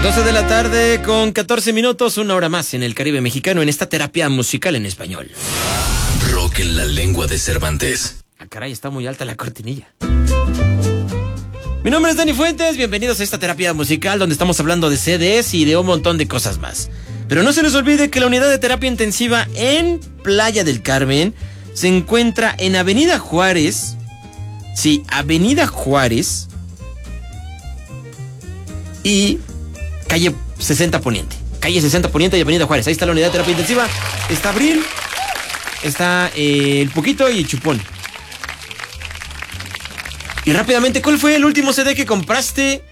12 de la tarde con 14 minutos, una hora más en el Caribe mexicano en esta terapia musical en español. Rock en la lengua de Cervantes. Ah, caray, está muy alta la cortinilla. Mi nombre es Dani Fuentes, bienvenidos a esta terapia musical donde estamos hablando de CDs y de un montón de cosas más. Pero no se les olvide que la unidad de terapia intensiva en Playa del Carmen se encuentra en Avenida Juárez. Sí, Avenida Juárez y calle 60 Poniente. Calle 60 Poniente y Avenida Juárez. Ahí está la unidad de terapia intensiva. Está Abril, está el Poquito y el Chupón. Y rápidamente, ¿cuál fue el último CD que compraste?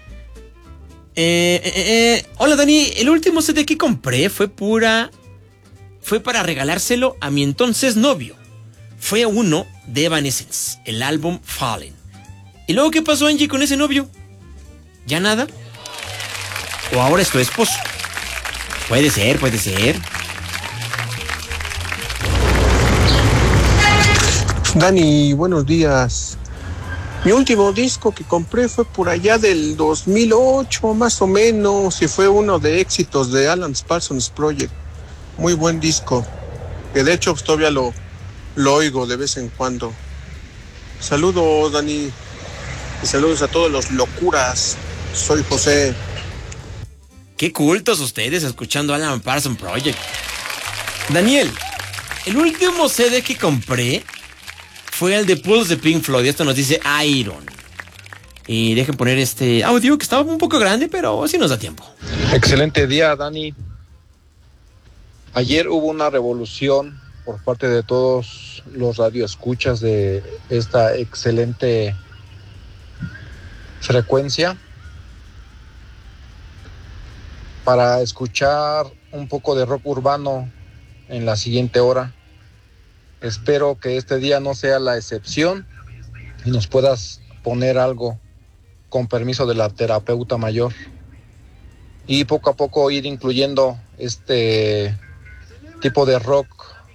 Hola Dani, el último CD que compré fue para regalárselo a mi entonces novio. Fue uno de Evanescence, el álbum Fallen. ¿Y luego qué pasó, Angie, con ese novio? ¿Ya nada? ¿O ahora es tu esposo? Puede ser. Dani, buenos días. Mi último disco que compré fue por allá del 2008, más o menos, y fue uno de éxitos de Alan Parsons Project. Muy buen disco, que de hecho todavía lo oigo de vez en cuando. Saludos, Dani, y saludos a todos los locuras. Soy José. Qué cultos ustedes escuchando Alan Parsons Project. Daniel, el último CD que compré fue el de Pulse de Pink Floyd. Esto nos dice Iron. Y dejen poner este audio que estaba un poco grande, pero sí nos da tiempo. Excelente día, Dani. Ayer hubo una revolución por parte de todos los radioescuchas de esta excelente frecuencia para escuchar un poco de rock urbano en la siguiente hora. Espero que este día no sea la excepción y nos puedas poner algo con permiso de la terapeuta mayor. Y poco a poco ir incluyendo este tipo de rock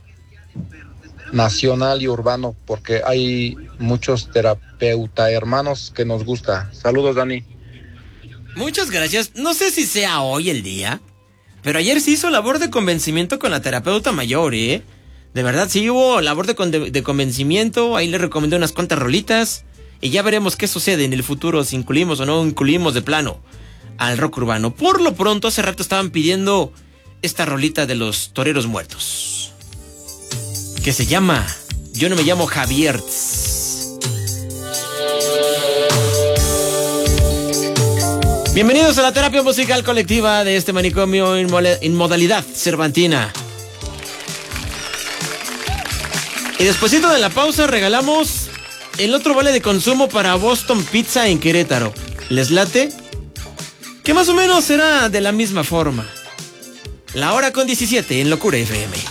nacional y urbano, porque hay muchos terapeuta hermanos que nos gusta. Saludos, Dani. Muchas gracias. No sé si sea hoy el día, pero ayer se hizo labor de convencimiento con la terapeuta mayor, ¿eh? De verdad, sí hubo labor de convencimiento. Ahí le recomendé unas cuantas rolitas. Y ya veremos qué sucede en el futuro, si incluimos o no incluimos de plano al rock urbano. Por lo pronto, hace rato estaban pidiendo esta rolita de los Toreros Muertos, que se llama Yo no me llamo Javier. Bienvenidos a la terapia musical colectiva de este manicomio en modalidad cervantina. Y despuesito de la pausa regalamos el otro vale de consumo para Boston Pizza en Querétaro. ¿Les late? Que más o menos será de la misma forma. La hora con 17 en Locura FM.